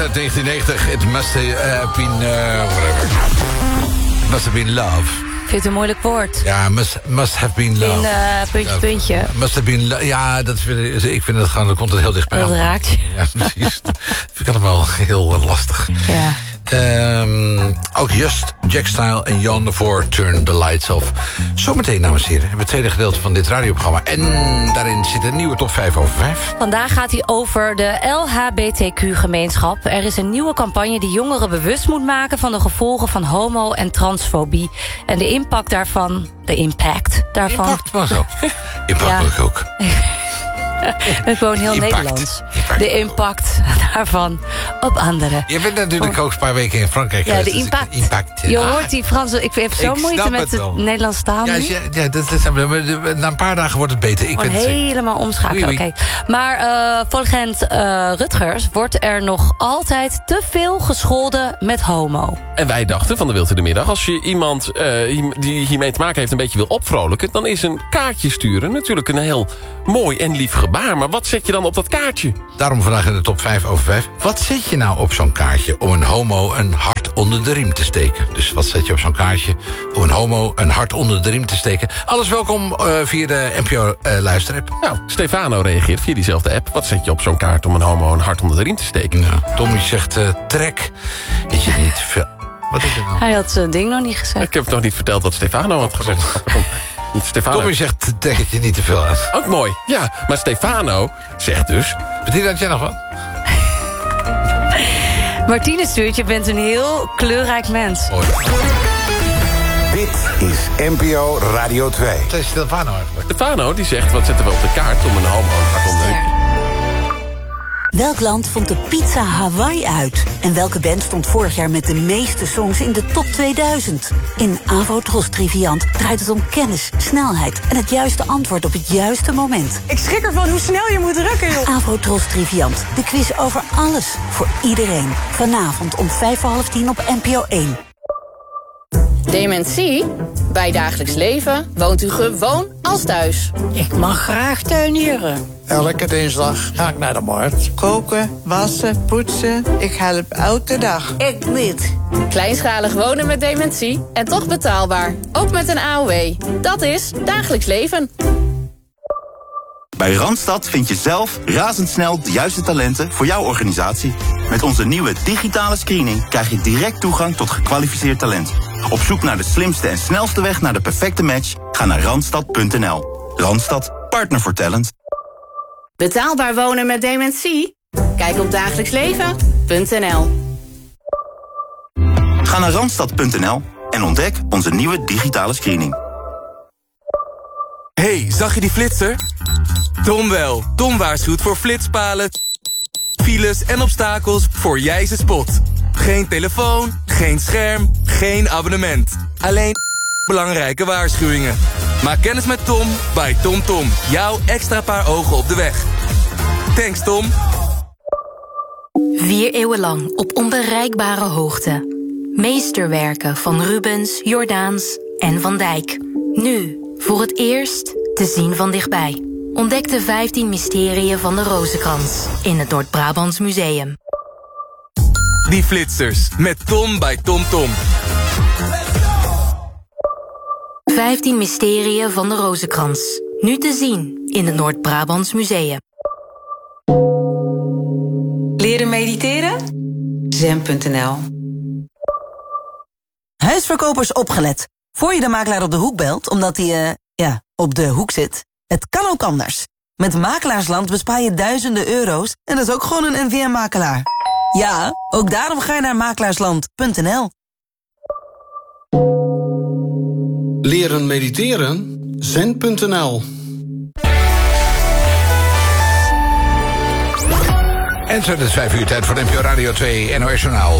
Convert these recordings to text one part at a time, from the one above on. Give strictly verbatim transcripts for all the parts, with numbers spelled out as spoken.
uit negentien negentig. It must have been... Uh, whatever. It must have been love. Ik vind het een moeilijk woord. Ja, must, must have been love. In uh, puntje, ja, puntje. Must have been love. Ja, dat vind ik, ik vind het gewoon, dan komt het heel dichtbij. Dat raakt je. Ja, precies. Dat vind ik allemaal heel uh, lastig. Ja. Um, ook Just, Jack Style en Jan voor Turn the Lights Off. Zometeen, dames en heren, hebben we het tweede gedeelte van dit radioprogramma. En daarin zit een nieuwe top vijf over vijf. Vandaag gaat hij over de L H B T Q-gemeenschap. Er is een nieuwe campagne die jongeren bewust moet maken... van de gevolgen van homo- en transfobie. En de impact daarvan... De impact daarvan... Impact was ook. Impact Ja. was ook. Gewoon heel Impact. Nederlands. Impact. De impact daarvan op anderen. Je bent natuurlijk ook een paar weken in Frankrijk Ja, geweest. de dus impact. impact. Je Ah, hoort die Franse... Ik heb zo Ik moeite snap met het het wel. Nederlands taal Ja, nu. ja, ja dat, dat, dat, na een paar dagen wordt het beter. Ik Gewoon weet het zeker. helemaal omschakelen, Oei, oké. oei. Maar uh, volgens uh, Rutgers wordt er nog altijd te veel gescholden met homo. En wij dachten van de Wild in de Middag... als je iemand uh, die hiermee te maken heeft een beetje wil opvrolijken... dan is een kaartje sturen natuurlijk een heel mooi en lief gebaar. Maar wat zet je dan op dat kaartje? Daarom vandaag in de top vijf over vijf. Wat zet je nou op zo'n kaartje om een homo een hart onder de riem te steken? Dus wat zet je op zo'n kaartje om een homo een hart onder de riem te steken? Alles welkom uh, via de N P O-luisterapp. Uh, Nou, Stefano reageert via diezelfde app. Wat zet je op zo'n kaart om een homo een hart onder de riem te steken? nou, Tommy zegt uh, trek. Is je niet veel... Wat is het nou? Hij had zijn ding nog niet gezegd. Ik heb nog niet verteld wat Stefano had gezegd. Stefano. Tommy zegt trek het je niet te veel aan. Ook mooi, ja. Maar Stefano zegt dus... Betekent dat jij nog wat? Martine stuurt, je bent een heel kleurrijk mens. Mooi. Dit is N P O Radio twee. Wat is Stefano eigenlijk? Stefano die zegt, wat zetten we op de kaart om een homo een hart onder de riem? Welk land vond de pizza Hawaii uit? En welke band stond vorig jaar met de meeste songs in de top tweeduizend? In Avotros Triviant draait het om kennis, snelheid... en het juiste antwoord op het juiste moment. Ik schrik ervan hoe snel je moet drukken, joh. Avotros Triviant, de quiz over alles, voor iedereen. Vanavond om vijf voor half tien op N P O één. Dementie? Bij dagelijks leven woont u gewoon als thuis. Ik mag graag tuinieren. Elke dinsdag ga ik naar de markt. Koken, wassen, poetsen. Ik help elke dag. Ik niet. Kleinschalig wonen met dementie en toch betaalbaar. Ook met een A O W. Dat is dagelijks leven. Bij Randstad vind je zelf razendsnel de juiste talenten voor jouw organisatie. Met onze nieuwe digitale screening krijg je direct toegang tot gekwalificeerd talent. Op zoek naar de slimste en snelste weg naar de perfecte match? Ga naar randstad punt n l. Randstad, partner voor talent. Betaalbaar wonen met dementie? Kijk op dagelijks leven punt n l. Ga naar randstad punt n l en ontdek onze nieuwe digitale screening. Hey, zag je die flitser? Tom wel. Tom waarschuwt voor flitspalen, files en obstakels voor Jijse Spot. Geen telefoon, geen scherm, geen abonnement. Alleen belangrijke waarschuwingen. Maak kennis met Tom bij TomTom. Jouw extra paar ogen op de weg. Thanks, Tom. Vier eeuwen lang op onbereikbare hoogte. Meesterwerken van Rubens, Jordaans en Van Dijk. Nu, voor het eerst, te zien van dichtbij. Ontdek de vijftien mysterieën van de Rozenkrans in het Noord-Brabants Museum. Die flitsers, met Tom bij TomTom. vijftien mysterieën van de Rozenkrans. Nu te zien in het Noord-Brabants Museum. Leren mediteren? zen punt n l. Huisverkopers opgelet. Voor je de makelaar op de hoek belt, omdat hij, uh, ja, op de hoek zit. Het kan ook anders. Met Makelaarsland bespaar je duizenden euro's en dat is ook gewoon een N V M-makelaar. Ja, ook daarom ga je naar makelaarsland punt n l. Leren mediteren? zen punt n l. En zo, het is vijf uur tijd voor N P O Radio twee N O S Journaal.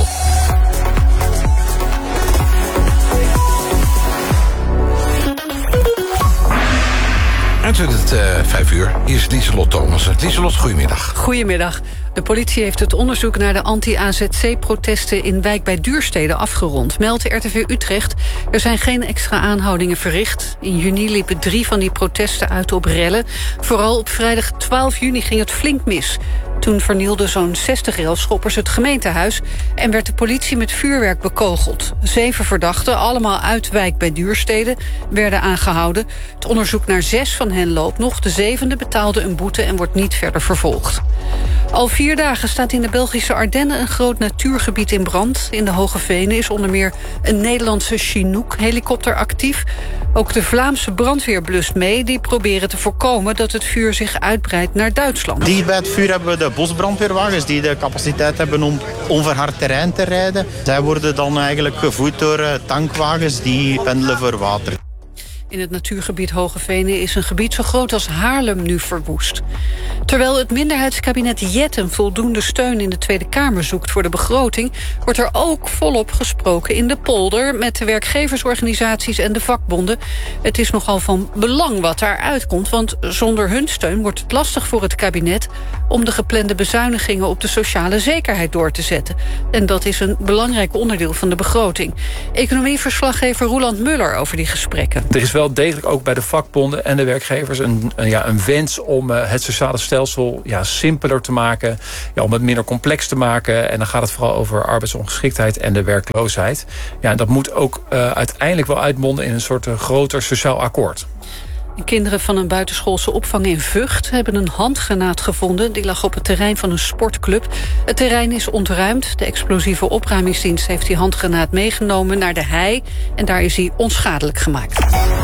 En zo is het uh, vijf uur. Hier is Lieselot Thomas. Lieselot, goedemiddag. Goedemiddag. De politie heeft het onderzoek naar de anti-A Z C-protesten in wijk bij Duurstede afgerond, meldt R T V Utrecht. Er zijn geen extra aanhoudingen verricht. In juni liepen drie van die protesten uit op rellen. Vooral op vrijdag twaalf juni ging het flink mis. Toen vernielden zo'n zestig railschoppers het gemeentehuis en werd de politie met vuurwerk bekogeld. Zeven verdachten, allemaal uit wijk bij Duurstede, werden aangehouden. Het onderzoek naar zes van hen loopt nog. De zevende betaalde een boete en wordt niet verder vervolgd. Al vier dagen staat in de Belgische Ardennen een groot natuurgebied in brand. In de Hoge Venen is onder meer een Nederlandse Chinook-helikopter actief. Ook de Vlaamse brandweer blust mee. Die proberen te voorkomen dat het vuur zich uitbreidt naar Duitsland. Dicht bij het vuur hebben we de bosbrandweerwagens die de capaciteit hebben om onverhard terrein te rijden. Zij worden dan eigenlijk gevoed door tankwagens die pendelen voor water. In het natuurgebied Hoge Venen is een gebied zo groot als Haarlem nu verwoest. Terwijl het minderheidskabinet Jetten voldoende steun in de Tweede Kamer zoekt voor de begroting, wordt er ook volop gesproken in de polder met de werkgeversorganisaties en de vakbonden. Het is nogal van belang wat daar uitkomt, want zonder hun steun wordt het lastig voor het kabinet om de geplande bezuinigingen op de sociale zekerheid door te zetten. En dat is een belangrijk onderdeel van de begroting. Economieverslaggever Roeland Muller over die gesprekken. Er is wel degelijk ook bij de vakbonden en de werkgevers een, een, ja, een wens om uh, het sociale stelsel ja, simpeler te maken, ja, om het minder complex te maken. En dan gaat het vooral over arbeidsongeschiktheid en de werkloosheid. Ja, en dat moet ook uh, uiteindelijk wel uitmonden in een soort uh, groter sociaal akkoord. Kinderen van een buitenschoolse opvang in Vught hebben een handgranaat gevonden. Die lag op het terrein van een sportclub. Het terrein is ontruimd. De explosieve opruimingsdienst heeft die handgranaat meegenomen naar de hei. En daar is hij onschadelijk gemaakt.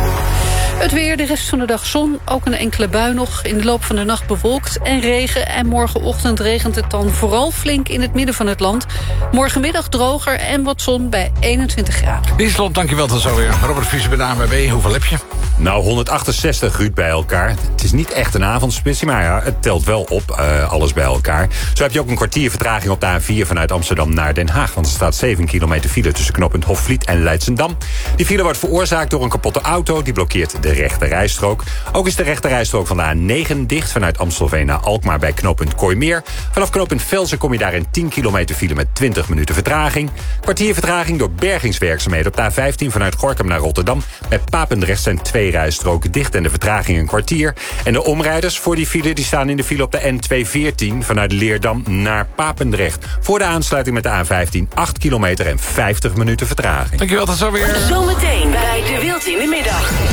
Het weer, de rest van de dag zon, ook een enkele bui nog. In de loop van de nacht bewolkt en regen. En morgenochtend regent het dan vooral flink in het midden van het land. Morgenmiddag droger en wat zon bij eenentwintig graden. Lieslot, dankjewel tot zo weer. Robert Visser bij de A N W B, hoeveel heb je? Nou, honderdachtenzestig, Ruud, bij elkaar. Het is niet echt een avondspitsie, maar ja, het telt wel op, uh, alles bij elkaar. Zo heb je ook een kwartier vertraging op de A vier vanuit Amsterdam naar Den Haag. Want er staat zeven kilometer file tussen knooppunt Hofvliet en Leidsendam. Die file wordt veroorzaakt door een kapotte auto. Die blokkeert de rechte rijstrook. Ook is de rechte rijstrook van de A negen dicht vanuit Amstelveen naar Alkmaar bij knooppunt Kooimeer. Vanaf knooppunt Velsen kom je daar in tien kilometer file met twintig minuten vertraging. Kwartier vertraging door bergingswerkzaamheden op de A vijftien vanuit Gorinchem naar Rotterdam. Bij Papendrecht zijn twee rijstroken dicht en de vertraging een kwartier. En de omrijders voor die file die staan in de file op de N tweehonderdveertien vanuit Leerdam naar Papendrecht. Voor de aansluiting met de A vijftien acht kilometer en vijftig minuten vertraging. Dankjewel, tot zo weer. Zometeen bij De Wild in de Middag.